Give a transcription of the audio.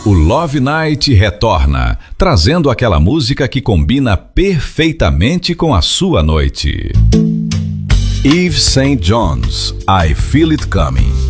O Love Night retorna, trazendo aquela música que combina perfeitamente com a sua noite. Yves St. John's, I Feel It Coming.